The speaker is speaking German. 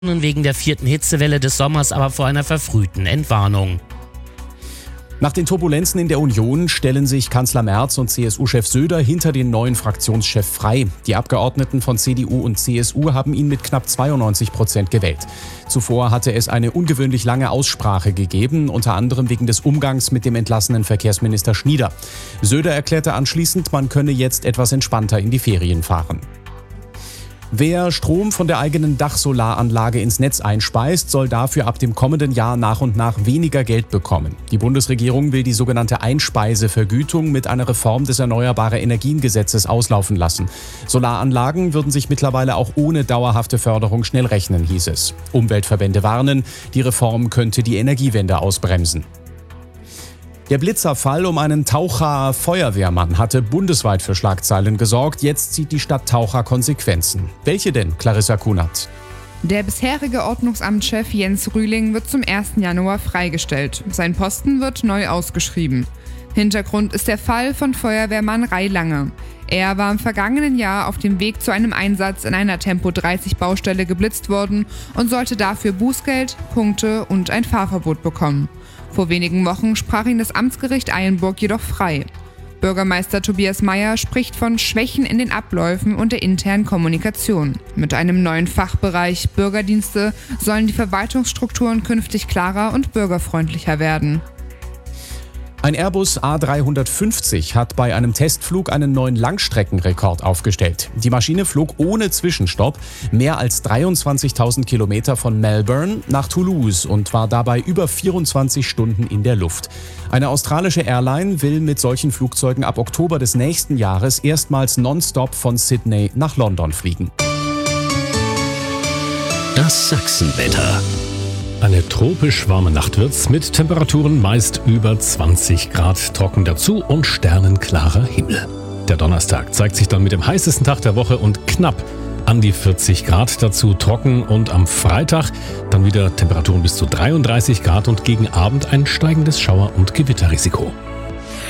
wegen der 4. Hitzewelle des Sommers aber vor einer verfrühten Entwarnung. Nach den Turbulenzen in der Union stellen sich Kanzler Merz und CSU-Chef Söder hinter den neuen Fraktionschef Frey. Die Abgeordneten von CDU und CSU haben ihn mit knapp 92% gewählt. Zuvor hatte es eine ungewöhnlich lange Aussprache gegeben, unter anderem wegen des Umgangs mit dem entlassenen Verkehrsminister Schnieder. Söder erklärte anschließend, man könne jetzt etwas entspannter in die Ferien fahren. Wer Strom von der eigenen Dachsolaranlage ins Netz einspeist, soll dafür ab dem kommenden Jahr nach und nach weniger Geld bekommen. Die Bundesregierung will die sogenannte Einspeisevergütung mit einer Reform des Erneuerbare-Energien-Gesetzes auslaufen lassen. Solaranlagen würden sich mittlerweile auch ohne dauerhafte Förderung schnell rechnen, hieß es. Umweltverbände warnen, die Reform könnte die Energiewende ausbremsen. Der Blitzerfall um einen Taucher-Feuerwehrmann hatte bundesweit für Schlagzeilen gesorgt. Jetzt zieht die Stadt Taucher Konsequenzen. Welche denn, Clarissa Kunert? Der bisherige Ordnungsamtschef Jens Rühling wird zum 1. Januar freigestellt. Sein Posten wird neu ausgeschrieben. Hintergrund ist der Fall von Feuerwehrmann Ray Lange. Er war im vergangenen Jahr auf dem Weg zu einem Einsatz in einer Tempo-30-Baustelle geblitzt worden und sollte dafür Bußgeld, Punkte und ein Fahrverbot bekommen. Vor wenigen Wochen sprach ihn das Amtsgericht Eilenburg jedoch frei. Bürgermeister Tobias Meyer spricht von Schwächen in den Abläufen und der internen Kommunikation. Mit einem neuen Fachbereich Bürgerdienste sollen die Verwaltungsstrukturen künftig klarer und bürgerfreundlicher werden. Ein Airbus A350 hat bei einem Testflug einen neuen Langstreckenrekord aufgestellt. Die Maschine flog ohne Zwischenstopp mehr als 23.000 Kilometer von Melbourne nach Toulouse und war dabei über 24 Stunden in der Luft. Eine australische Airline will mit solchen Flugzeugen ab Oktober des nächsten Jahres erstmals nonstop von Sydney nach London fliegen. Das Sachsenwetter. Eine tropisch warme Nacht wird's mit Temperaturen meist über 20 Grad, trocken dazu und sternenklarer Himmel. Der Donnerstag zeigt sich dann mit dem heißesten Tag der Woche und knapp an die 40 Grad, dazu trocken, und am Freitag dann wieder Temperaturen bis zu 33 Grad und gegen Abend ein steigendes Schauer- und Gewitterrisiko.